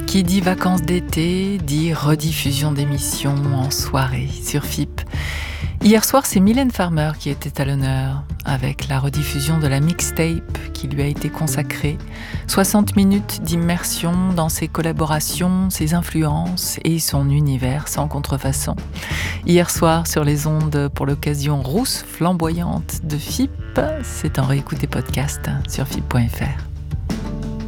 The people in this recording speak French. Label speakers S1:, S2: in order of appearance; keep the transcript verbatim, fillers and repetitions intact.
S1: Qui dit vacances d'été, dit rediffusion d'émissions en soirée sur F I P. Hier soir, c'est Mylène Farmer qui était à l'honneur, avec la rediffusion de la mixtape qui lui a été consacrée. soixante minutes d'immersion dans ses collaborations, ses influences et son univers sans contrefaçon. Hier soir, sur les ondes pour l'occasion rousse flamboyante de F I P, c'est en réécouté podcast sur F I P point F R.